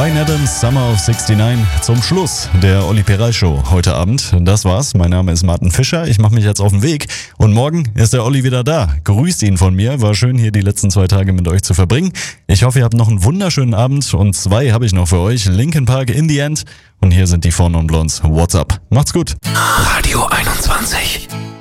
Bryan Adams, Summer of 69, zum Schluss der Olli Peral Show heute Abend. Das war's. Mein Name ist Martin Fischer. Ich mache mich jetzt auf den Weg und morgen ist der Olli wieder da. Grüßt ihn von mir. War schön, hier die letzten 2 Tage mit euch zu verbringen. Ich hoffe, ihr habt noch einen wunderschönen Abend und 2 habe ich noch für euch. Linkin Park, In the End. Und hier sind die Four Non Blondes. What's up? Macht's gut. Radio 21.